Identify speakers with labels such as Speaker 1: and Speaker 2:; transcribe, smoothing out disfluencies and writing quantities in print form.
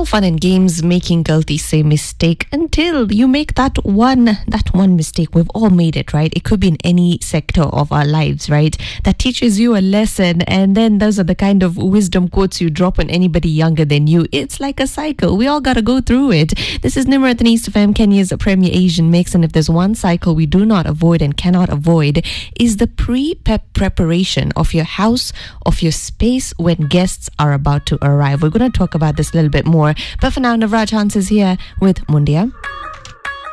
Speaker 1: all fun and games, making guilty say mistake until you make that one mistake. We've all made it, right? It could be in any sector of our lives, right? That teaches you a lesson, and then those are the kind of wisdom quotes you drop on anybody younger than you. It's like a cycle. We all got to go through it. This is Nimrat and East FM, Kenya's premier Asian mix, and if there's one cycle we do not avoid and cannot avoid, is the preparation of your house, of your space when guests are about to arrive. We're going to talk about this a little bit more, but for now, Navraj Hans is here with Mundia.